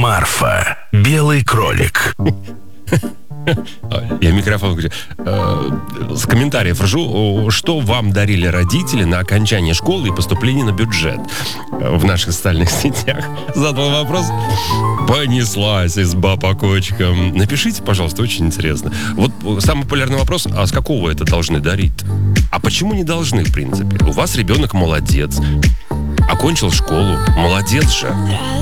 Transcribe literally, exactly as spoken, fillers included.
Марфа. Белый кролик. Я микрофон говорю. Э, с комментариев ржу. Что вам дарили родители на окончание школы и поступление на бюджет? В наших социальных сетях задал вопрос. Понеслась изба по кочкам. Напишите, пожалуйста, очень интересно. Вот самый популярный вопрос: а с какого это должны дарить? А почему не должны, в принципе? У вас ребенок молодец. Окончил школу. Молодец же.